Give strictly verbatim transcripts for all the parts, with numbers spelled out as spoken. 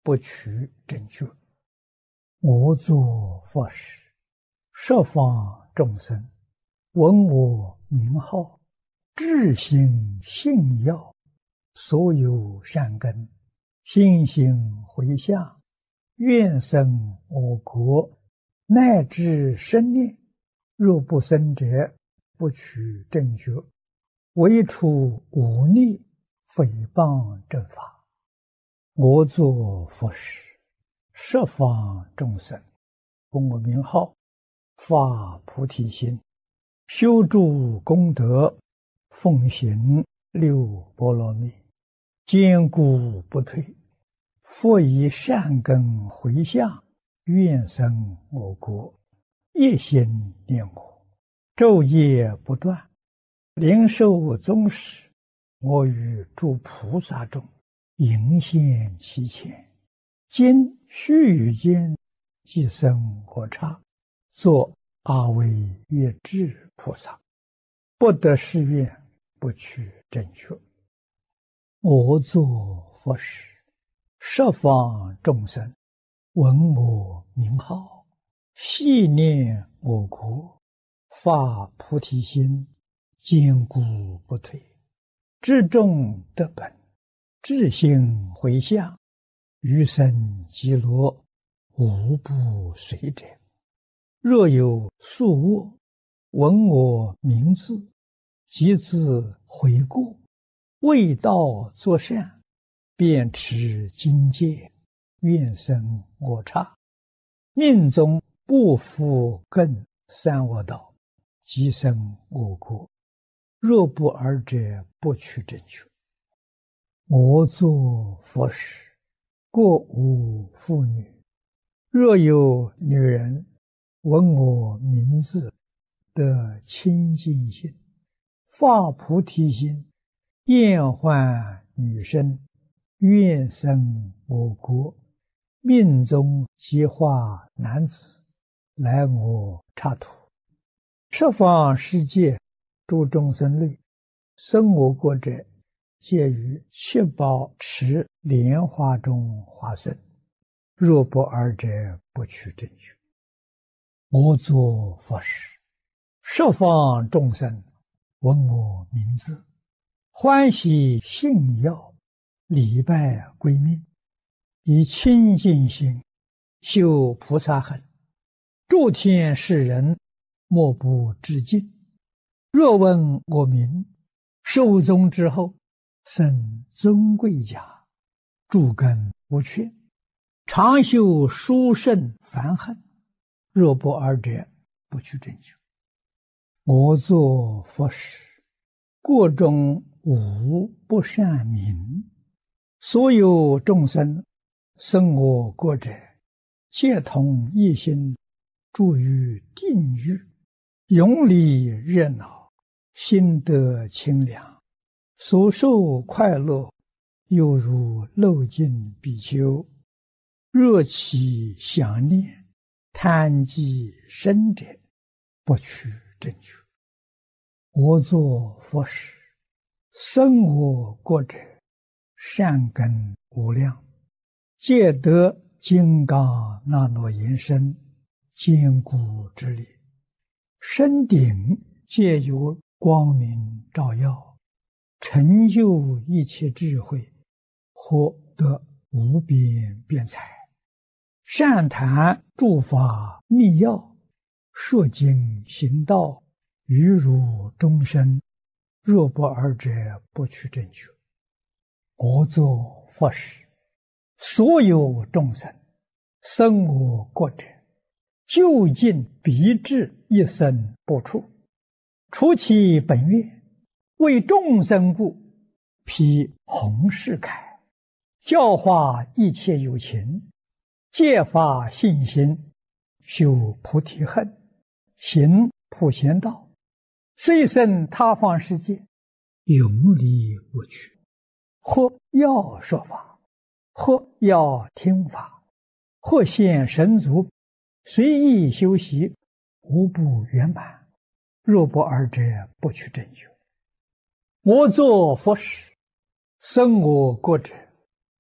不取正觉。我作佛时，十方众生闻我名号，至心信要，所有善根心行回向，愿生我国，乃至生念。若不生者，不取正觉，唯除忤逆诽谤正法。我作佛时，十方众生闻我名号，发菩提心，修诸功德，奉行六波罗蜜，坚固不退。复以善根回向，愿生我国，一心念我，昼夜不断，灵受宗室。我与诸菩萨中，迎现其前，今须臾间，即生我刹，作阿惟越致菩萨。不得誓愿，不取正觉。我作佛时，十方众生闻我名号，系念我国，发菩提心，坚固不退。至众得本，至心回向，余生极乐，无不随者。若有宿卧，闻我名字，即自悔过，为道作善，便持经戒，愿生我刹。命中不复更三恶道，即生我国。若不尔者，不取正觉。我作佛时，过无妇女。若有女人闻我名字，得清净心，发菩提心，厌患女身，愿生我国，命中即化男子，来我刹土。十方世界诸众生类，生我国者，皆于七宝池莲花中化生。若不尔者，不取正觉。我作佛时，十方众生闻我名字，欢喜信要，礼拜归命，以清净心修菩萨行，诸天世人莫不致敬。若闻我名，寿终之后，生尊贵家，诸根无缺，常修殊胜梵行。若不尔者，不取正觉。我作佛时，国中无不善民，所有众生生我国者，皆同一心，住于定狱，永离热闹，心得清凉，所受快乐，犹如漏尽比丘。若起想念，贪积生者，不取正觉。我作佛时，生我国者，善根无量，皆得金刚那诺严身，坚固之力。身顶皆有光明照耀，成就一切智慧，获得无边辩才。善谈诸法密要，说经行道，于如终身。若不尔者，不取正觉。我作佛时，所有众生生我国者，究竟必至一生不出。除其本愿，为众生故，披弘誓铠，教化一切有情，戒发信心，修菩提恨，行普贤道，虽生他方世界，永离无趣。或要说法，或要听法，或现神足，随意修习，无不圆满。若不尔者，不取正觉。我作佛时，生我国者，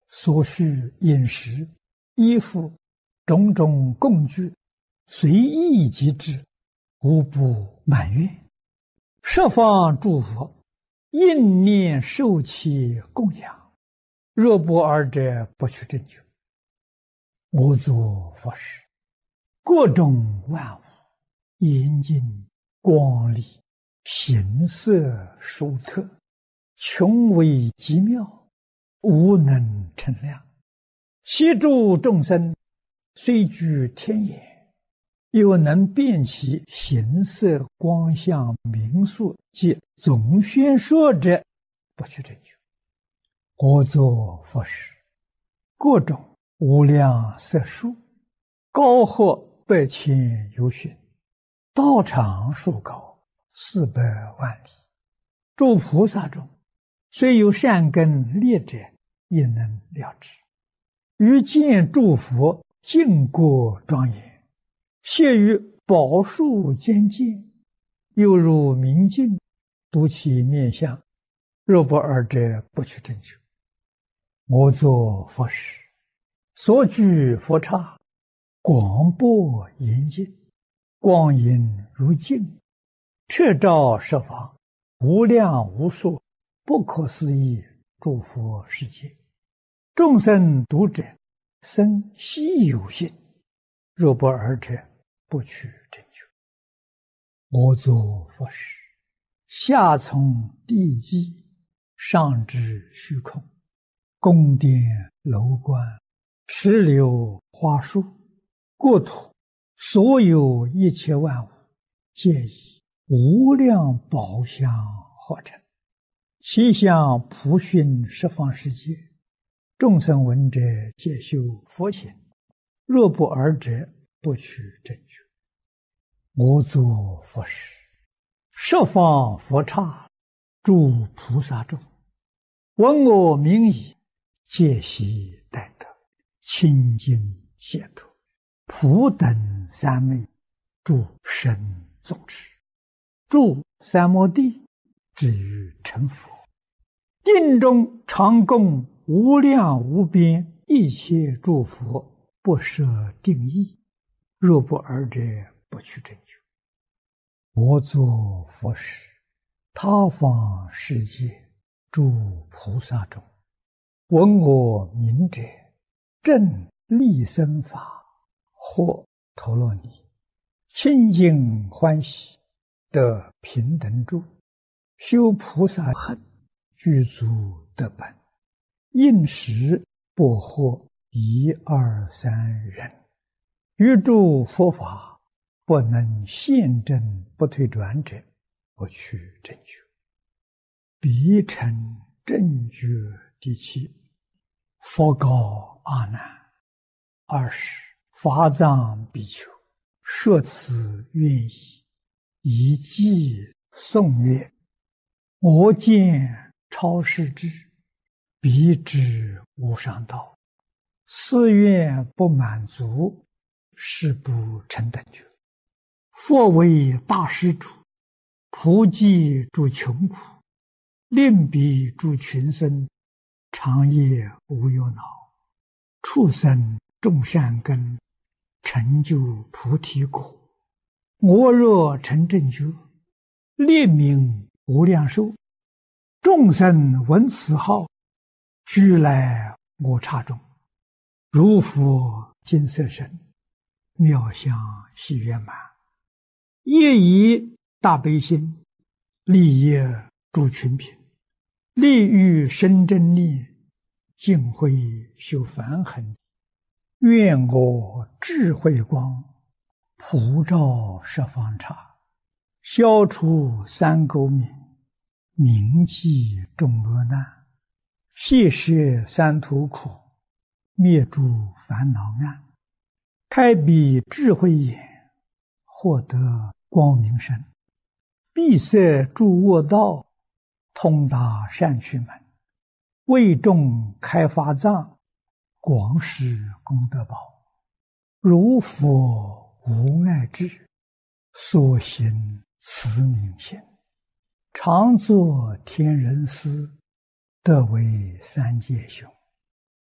所需饮食、衣服、种种供具，随意即至，无不满愿。十方诸佛应念受其供养，若不尔者，不取正觉。我作佛时，各种万物严净光丽，形色殊特，穷微极妙，无能称量。其诸众生虽居天眼，又能辨其形色光相名数及总宣说者，不取正觉。我作佛时，各种无量色数，高或百千由旬，道场数高，四百万里。诸菩萨中，虽有善根劣者，也能了知。于见诸佛净国庄严，谢于宝树间见，犹如明镜，睹其面相，若不尔者，不取正觉。我作佛时，所居佛刹，广博严净，光影如镜，彻照十方，无量无数，不可思议诸佛世界。众生读者，生希有信，若不尔者，不取正觉。我作佛时，下从地基，上至虚空，宫殿楼观，池流花树，国土，所有一切万物，皆以无量宝相化成，其相普熏十方世界。众生闻者，皆修佛行，若不尔者，不取正觉。我作佛时，十方佛刹，诸菩萨众，闻我名已，皆悉待得，清净解脱，普等三昧，诸神众持，住三摩地，至于成佛。定中常供无量无边一切诸佛，不设定义，若不尔者，不取正觉。我作佛时，他方世界诸菩萨中，闻我名者，正利生法，或陀罗尼，清净欢喜，得平等住，修菩萨行，具足得本，应时不获一二三人，于诸佛法不能现证不退转者，不取正觉。彼成正觉第七。佛告阿难：二十法藏比丘，说此愿意，以偈颂曰：我见超世智，彼知无上道，誓愿不满足，誓不成等觉。佛为大施主，普济诸穷苦，令彼诸群生，长夜无忧恼，畜生种善根，成就菩提果。我若成正觉，列名无量寿，众生闻此号，俱来我刹中，如佛金色身，妙相喜圆满，业以大悲心，利业诸群品，利欲生真念，净慧修梵行。愿我智慧光，普照十方刹，消除三垢冥，铭记众恶难，悉摄三途苦，灭诸烦恼暗，开彼智慧眼，获得光明身，闭塞诸恶道，通达善趣门，为众开法藏，广施功德宝。如佛无碍智，所行慈悯心，常作天人师，得为三界雄。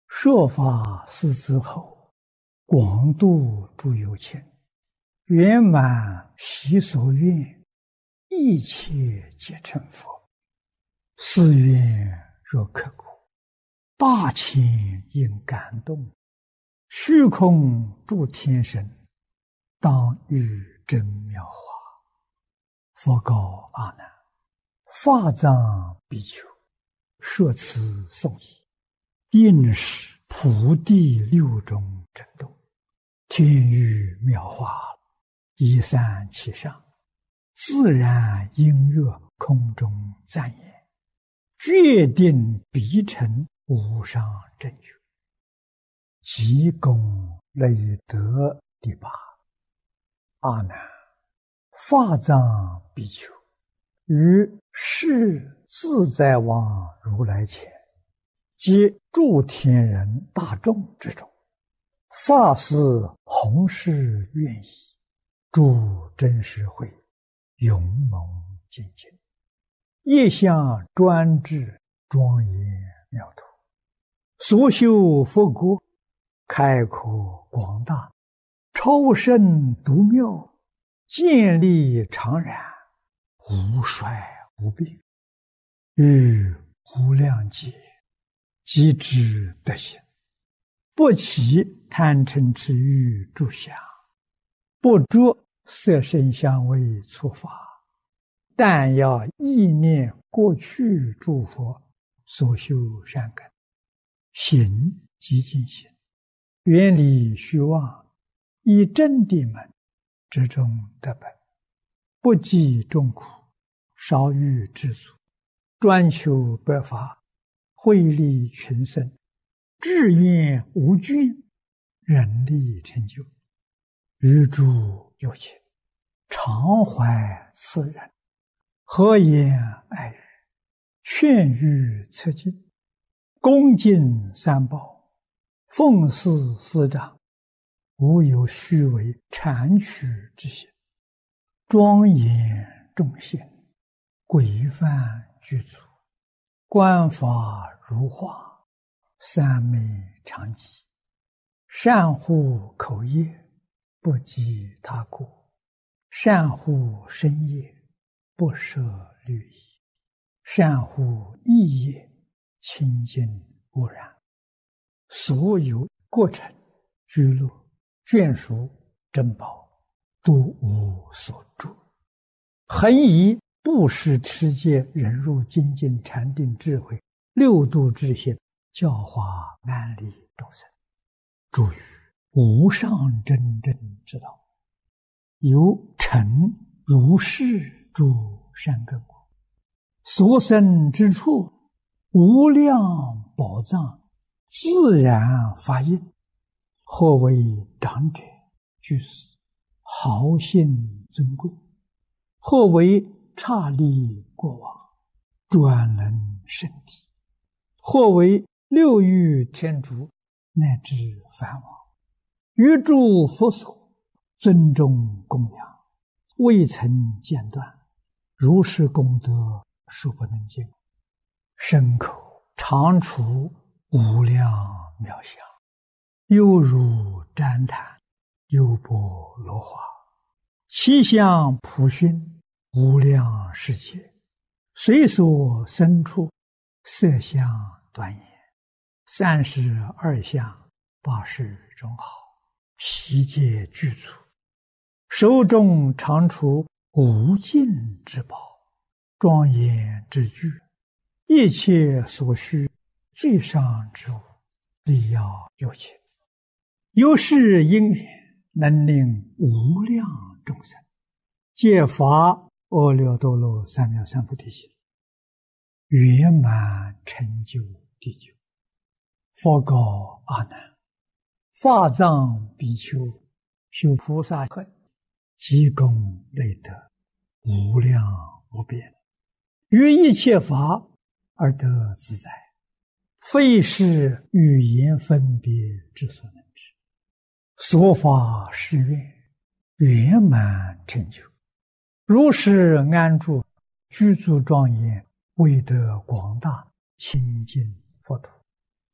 设法施之后，广度诸有情，圆满其所愿，一切皆成佛。是愿若刻骨，大千应感动，虚空诸天神，当遇真妙法。佛告阿难：法藏比丘，摄此颂已，应是普地六种震动，天雨妙法，一散其上，自然音乐空中赞言，决定必成无上正觉。即功累德第八。阿难，法藏比丘于世自在王如来前，及诸天人大众之中，发誓弘誓愿意，诸真实会勇猛精进，业相专制，庄严妙土，所修佛国，开阔广大，超胜独妙，建立常然，无衰无病，于无量劫即知德行，不起贪嗔痴欲诸相，不着色声香味触法，但要意念过去诸佛所修善根，行即净行，远离虚妄，以真谛门之中得本，不计众苦，少欲知足，专求百法，惠利群生，志愿无倦，人力成就，于诸有情，常怀慈仁，和颜爱语，劝喻策进，恭敬三宝，奉事师长，无有虚伪谄曲之心，庄严众贤，规范具足，观法如画，三昧常寂，善护口业，不及他过，善护身业，不舍律仪，善护意业，清净无染，所有过程居乐眷属珍宝，都无所住，恒以布施持戒忍辱精进禅定智慧六度智行，教化安利众生，诸于无上真正之道，由成如是诸善根果，所生之处，无量宝藏自然发应，或为长者居士，豪信尊贵，或为刹利国王，专能圣体，或为六欲天竺，乃至梵王，于诸佛所尊重供养，未曾间断，如是功德数不能尽，身口常处无量妙相，犹如旃檀，优波罗花，其相普熏，无量世界，随所生处，色相端严，三十二相，八十种好，悉皆具足，手中常处无尽之宝，庄严之具，一切所需最上之物，力要有情，由是因缘，能令无量众生皆发阿耨多罗三藐三菩提心，圆满成就地久。佛告阿难：法藏比丘修菩萨恨，积功累德，无量无边，于一切法而得自在，非是语言分别之所能知。说法是愿，圆满成就，如是安住，居住庄严，为得广大清净佛土。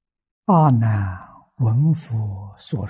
阿难闻佛所